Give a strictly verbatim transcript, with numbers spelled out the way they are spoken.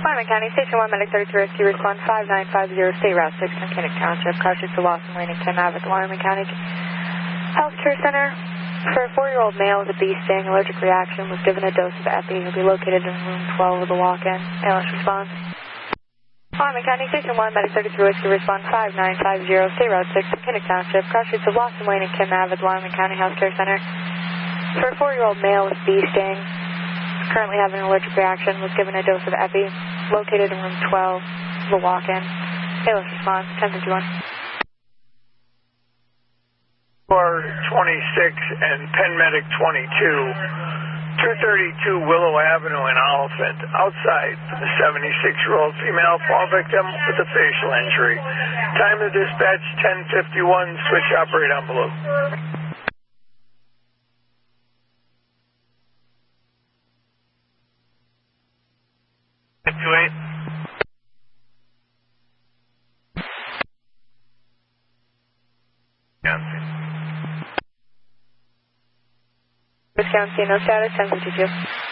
Wyoming County, Station one, Medic thirty-three Rescue, respond five nine five zero, State Route six, Mechanic Township, car six to Lawson Lane and Kim Ave at the Wyoming County Healthcare Center. For a four-year-old male with a bee sting, allergic reaction, was given a dose of epi. He'll be located in room twelve of the walk-in. A L S response. Wyoming County, Station one, Medic thirty-three Rescue, respond five nine five zero, State Route six, Mechanic Township, car six to Lawson Lane and Kim Ave at the Wyoming County Healthcare Center. For a four-year-old male with bee sting, currently having an allergic reaction, was given a dose of epi, located in room twelve, the walk-in. A L S response, ten fifty-one. four twenty-six and Penn Medic twenty-two, two thirty-two Willow Avenue in Oliphant, outside the seventy-six-year-old female fall victim with a facial injury. Time of dispatch ten fifty-one, switch operate envelope. fifty-eight. Wisconsin, no status, ten fifty-two.